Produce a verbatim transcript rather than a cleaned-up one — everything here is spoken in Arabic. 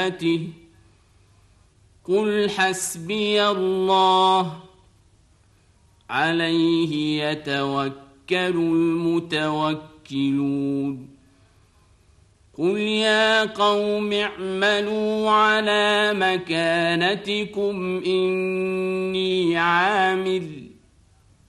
قل حسبي الله عليه يتوكل المتوكلون قل يا قوم اعملوا على مكانتكم إني عامل